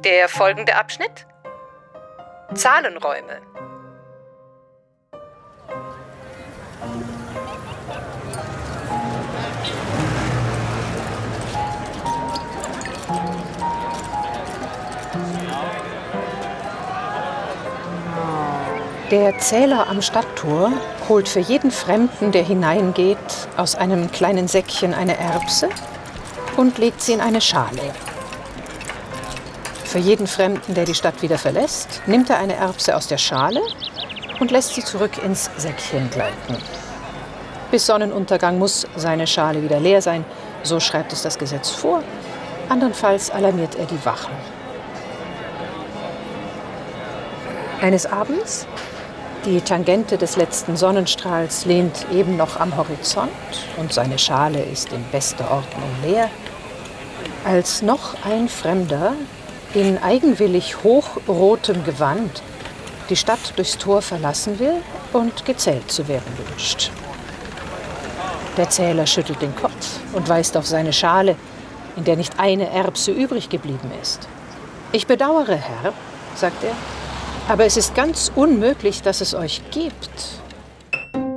Der folgende Abschnitt: Zahlenräume. Der Zähler am Stadttor holt für jeden Fremden, der hineingeht, aus einem kleinen Säckchen eine Erbse und legt sie in eine Schale. Für jeden Fremden, der die Stadt wieder verlässt, nimmt er eine Erbse aus der Schale und lässt sie zurück ins Säckchen gleiten. Bis Sonnenuntergang muss seine Schale wieder leer sein, so schreibt es das Gesetz vor. Andernfalls alarmiert er die Wachen. Eines Abends, die Tangente des letzten Sonnenstrahls lehnt eben noch am Horizont und seine Schale ist in bester Ordnung leer, als noch ein Fremder in eigenwillig hochrotem Gewand die Stadt durchs Tor verlassen will und gezählt zu werden wünscht. Der Zähler schüttelt den Kopf und weist auf seine Schale, in der nicht eine Erbse übrig geblieben ist. »Ich bedauere, Herr«, sagt er, »aber es ist ganz unmöglich, dass es euch gibt.«